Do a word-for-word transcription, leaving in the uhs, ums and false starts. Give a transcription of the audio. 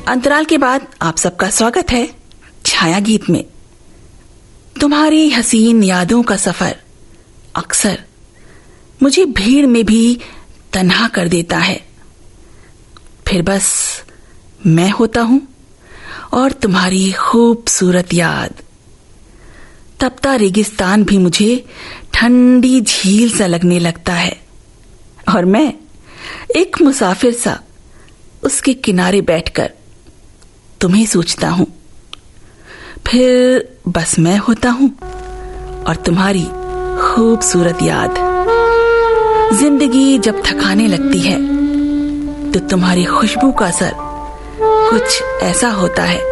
अंतराल के बाद आप सबका स्वागत है छाया गीत में। तुम्हारी हसीन यादों का सफर अक्सर मुझे भीड़ में भी तन्हा कर देता है। फिर बस मैं होता हूं और तुम्हारी खूबसूरत याद। तपता रेगिस्तान भी मुझे ठंडी झील सा लगने लगता है और मैं एक मुसाफिर सा उसके किनारे बैठकर तुम्हें सोचता हूं। फिर बस मैं होता हूं और तुम्हारी खूबसूरत याद। जिंदगी जब थकाने लगती है तो तुम्हारी खुशबू का असर कुछ ऐसा होता है